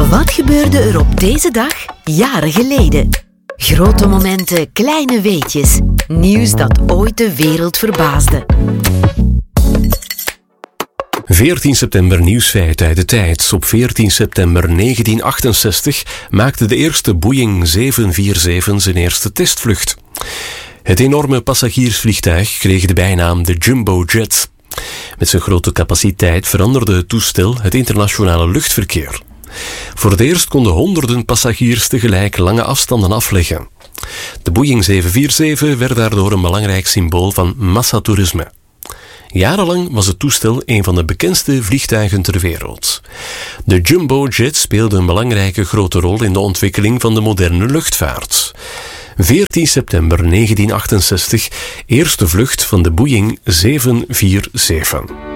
Wat gebeurde er op deze dag jaren geleden? Grote momenten, kleine weetjes. Nieuws dat ooit de wereld verbaasde. 14 september nieuwsfeit uit de tijd. Op 14 september 1968 maakte de eerste Boeing 747 zijn eerste testvlucht. Het enorme passagiersvliegtuig kreeg de bijnaam de Jumbo Jet. Met zijn grote capaciteit veranderde het toestel het internationale luchtverkeer. Voor het eerst konden honderden passagiers tegelijk lange afstanden afleggen. De Boeing 747 werd daardoor een belangrijk symbool van massatoerisme. Jarenlang was het toestel een van de bekendste vliegtuigen ter wereld. De Jumbo Jet speelde een belangrijke grote rol in de ontwikkeling van de moderne luchtvaart. 14 september 1968, eerste vlucht van de Boeing 747.